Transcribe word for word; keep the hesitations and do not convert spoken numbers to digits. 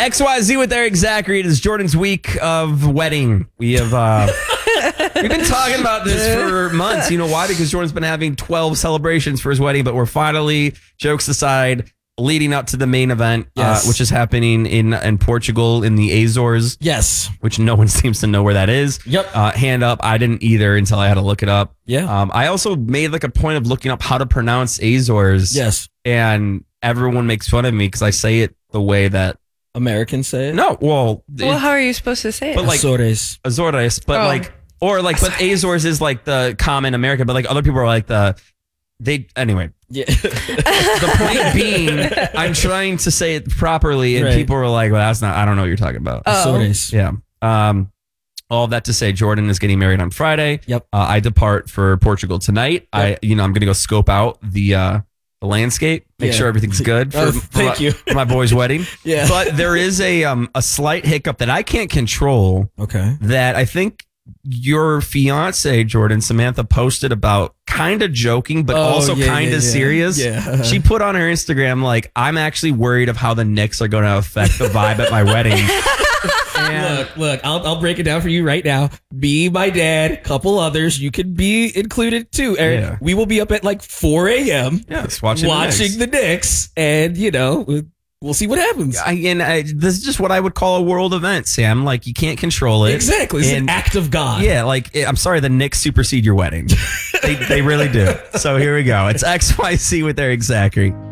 X Y Z with Eric Zachary. It is Jordan's week of wedding. We have uh, we've been talking about this for months. You know why? Because Jordan's been having twelve celebrations for his wedding, but we're finally, jokes aside, leading up to the main event, yes. uh, which is happening in in Portugal in the Azores. Yes. Which no one seems to know where that is. Yep. Uh, hand up. I didn't either until I had to look it up. Yeah. Um, I also made like a point of looking up how to pronounce Azores. Yes. And everyone makes fun of me because I say it the way that Americans say it. No, well, well, how are you supposed to say it? But like Azores, Azores, but Oh. like, or like, but Azores is like the common American, but like other people are like the, they anyway. Yeah. The point being, I'm trying to say it properly, and Right. people were like, "Well, that's not. I don't know what you're talking about." Oh. Azores. Yeah. Um. All that to say, Jordan is getting married on Friday. Yep. Uh, I depart for Portugal tonight. I, you know, I'm gonna go scope out the uh, the landscape, make Yeah. sure everything's good for, Oh, for thank my, you. for my boy's wedding. Yeah. But there is a um a slight hiccup that I can't control. Okay. That I think your fiance Jordan Samantha posted about, kind of joking, but Oh, also yeah, kind of yeah, yeah. serious. Yeah. She put on her Instagram like, "I'm actually worried of how the Knicks are going to affect the vibe at my wedding." And Look, look, I'll, I'll break it down for you right now. Me, my dad, couple others. You could be included too, Aaron. Yeah. We will be up at like four a.m. yes, watching, watching the Knicks. the Knicks, and you know, we'll see what happens. I, and I, this is just what I would call a world event, Sam. Like, you can't control it. Exactly. It's an And- act of God. Yeah, like, I'm sorry, the Knicks supersede your wedding. they, they really do. So here we go. It's X Y Z with Eric Zachary.